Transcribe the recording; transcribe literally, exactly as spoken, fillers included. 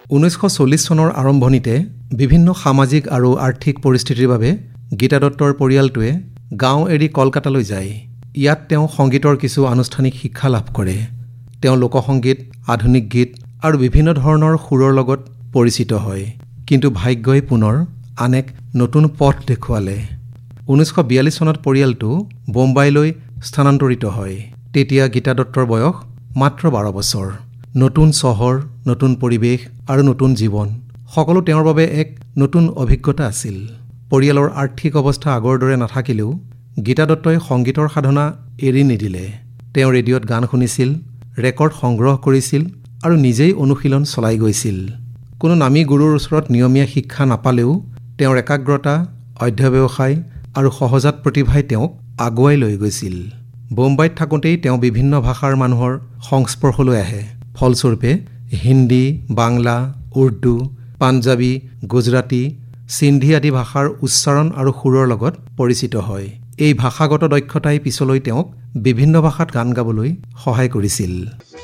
ঊনৈছশ চল্লিছ চনৰ আৰম্ভণিতে বিভিন্ন সামাজিক আৰু আৰ্থিক পৰিস্থিতিৰ বাবে গীতা দত্তৰ পৰিয়ালটোৱে গাঁও এৰি কলকাতালৈ যায়। ইয়াত তেওঁ সংগীতৰ কিছু আনুষ্ঠানিক শিক্ষা লাভ কৰে। তেওঁ লোকসংগীত, আধুনিক গীত আৰু বিভিন্ন ধৰণৰ সুৰৰ লগত পৰিচিত হয়। কিন্তু ভাগ্যই পুনৰ আন এক নতুন পথ দেখুৱালে। ঊনৈছশ বিয়াল্লিছ চনত পৰিয়ালটো বোম্বাইলৈ স্থানান্তৰিত হয়। তেতিয়া গীতা দত্তৰ বয়স মাত্ৰ বাৰ বছৰ। নতুন চহৰ, নতুন পৰিৱেশ আৰু নতুন জীৱন সকলো তেওঁৰ বাবে এক নতুন অভিজ্ঞতা আছিল। পৰিয়ালৰ আৰ্থিক অৱস্থা আগৰ দৰে নাথাকিলেও গীতা দত্তই সংগীতৰ সাধনা এৰি নিদিলে। তেওঁ ৰেডিঅ'ত গান শুনিছিল, ৰেকৰ্ড সংগ্ৰহ কৰিছিল আৰু নিজেই অনুশীলন চলাই গৈছিল। কোনো নামী গুৰুৰ ওচৰত নিয়মীয়া শিক্ষা নাপালেও তেওঁৰ একাগ্ৰতা, অধ্যৱসায় আৰু সহজাত প্ৰতিভাই তেওঁক আগুৱাই লৈ গৈছিল। বোম্বাইত থাকোঁতেই তেওঁ বিভিন্ন ভাষাৰ মানুহৰ সংস্পৰ্শলৈ আহে। ফলস্বৰূপে হিন্দী, বাংলা, উৰ্দু, পাঞ্জাবী, গুজৰাটী, সিন্ধি আদি ভাষাৰ উচ্চাৰণ আৰু সুৰৰ লগত পৰিচিত হয়। এই ভাষাগত দক্ষতাই পিছলৈ তেওঁক বিভিন্ন ভাষাত গান গাবলৈ সহায় কৰিছিল।